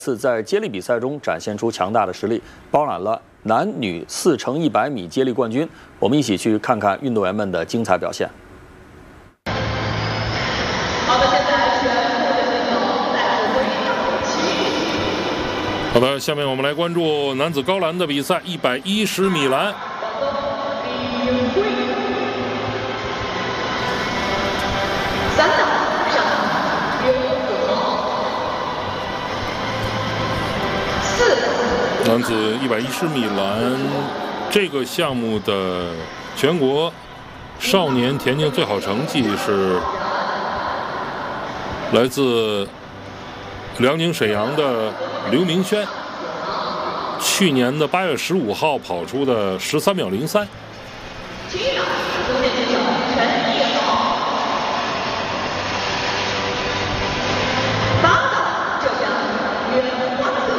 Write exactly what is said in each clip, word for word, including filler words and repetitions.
次在接力比赛中展现出强大的实力，包揽了男女四乘一百米接力冠军。我们一起去看看运动员们的精彩表现。 好的，现在全部的选手在回到起。 好的，下面我们来关注男子高栏的比赛，一百一十米栏。 三档上刘子豪，四档。 男子一百一十米栏这个项目的全国少年田径最好成绩是来自辽宁沈阳的刘明轩，去年的八月十五号跑出的十三秒零三。 七档中线选手陈毅豪，八档浙江袁华德，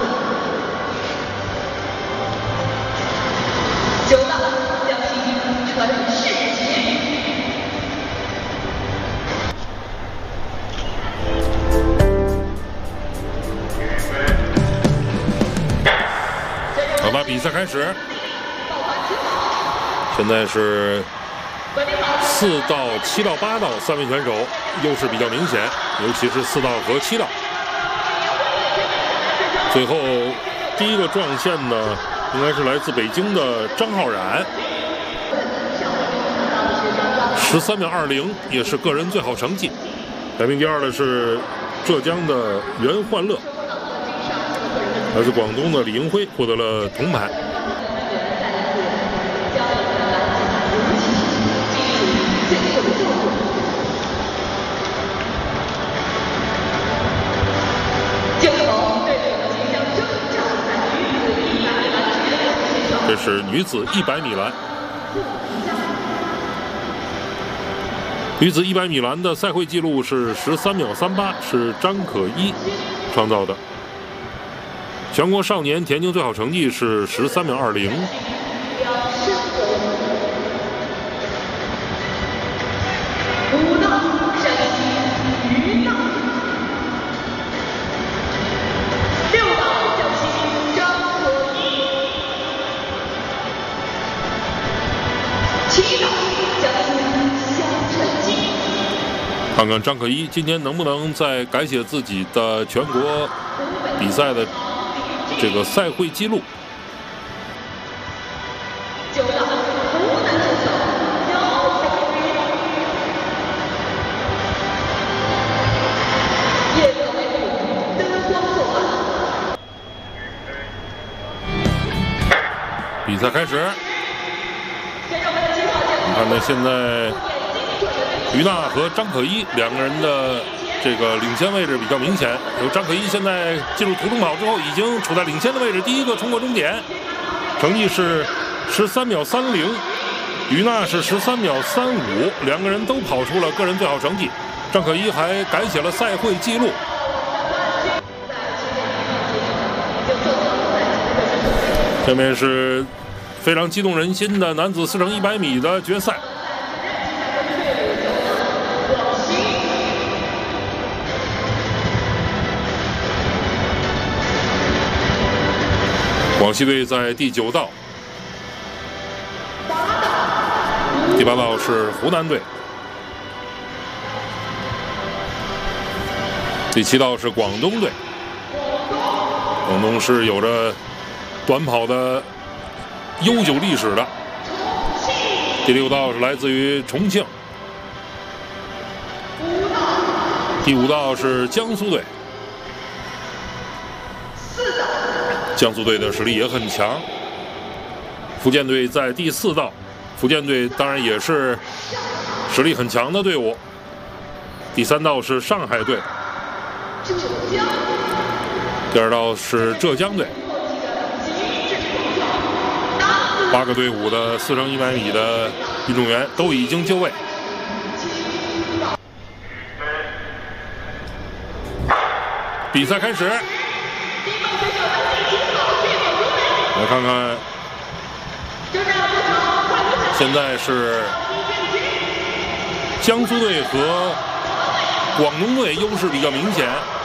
九档江西陈世杰。 好吧，比赛开始。现在是四到七到八道三位选手优势比较明显，尤其是四道和七道。最后第一个撞线呢，应该是来自北京的张浩然，十三秒二零，也是个人最好成绩。排名第二的是浙江的袁焕乐，来自广东的李英辉获得了铜牌。这是女子一百米栏。女子一百米栏的赛会纪录是十三秒三八，是张可一创造的。全国少年田径最好成绩是十三秒二零。看看张可一今天能不能再改写自己的全国比赛的这个赛会纪录。比赛开始，你看看现在于娜和张可一两个人的这个领先位置比较明显，有张可一现在进入途中跑之后已经处在领先的位置，第一个冲过终点，成绩是十三秒三零，于娜是十三秒三五，两个人都跑出了个人最好成绩，张可一还改写了赛会纪录。下面是非常激动人心的男子四乘一百米的决赛。广西队在第九道，第八道是湖南队，第七道是广东队。广东是有着短跑的悠久历史的。第六道是来自于重庆，第五道是江苏队。江苏队的实力也很强。福建队在第四道，福建队当然也是实力很强的队伍。第三道是上海队，第二道是浙江队。八个队伍的四乘一百米的运动员都已经就位。比赛开始。来看看，现在是江苏队和广东队优势比较明显。